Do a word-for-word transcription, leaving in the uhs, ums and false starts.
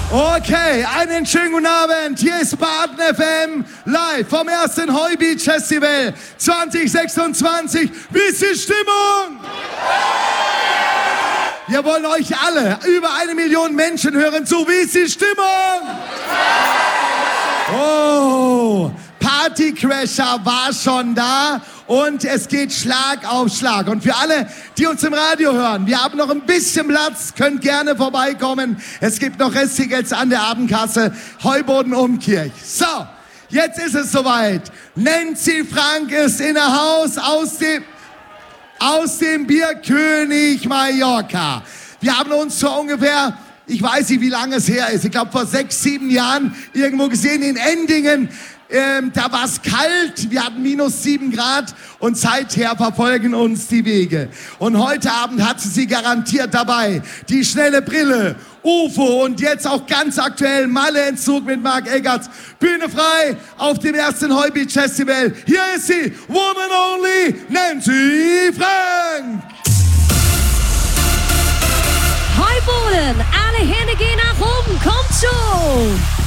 Okay, einen schönen guten Abend. Hier ist Baden F M live vom ersten Heubeach Festival zwanzig sechsundzwanzig. Wie ist die Stimmung? Wir wollen euch alle, über eine Million Menschen hören zu. Wie ist die Stimmung? Oh, Partycrasher war schon da und es geht Schlag auf Schlag. Und für alle, die uns im Radio hören, wir haben noch ein bisschen Platz, könnt gerne vorbeikommen. Es gibt noch Resttickets an der Abendkasse, Heuboden Umkirch. So, jetzt ist es soweit. Nancy Frank ist in der Haus aus dem, aus dem Bierkönig Mallorca. Wir haben uns vor ungefähr... Ich weiß nicht, wie lange es her ist. Ich glaube, vor sechs, sieben Jahren irgendwo gesehen in Endingen. Ähm, da war es kalt. Wir hatten minus sieben Grad. Und seither verfolgen uns die Wege. Und heute Abend hat sie sie garantiert dabei. Die schnelle Brille, U F O und jetzt auch ganz aktuell Malle-Entzug mit Marc Eggerts. Bühne frei auf dem ersten Heubeach Festival. Hier ist sie, Woman Only, Nancy Frank. Heuboden, alle Hände gehen nach oben, kommt schon!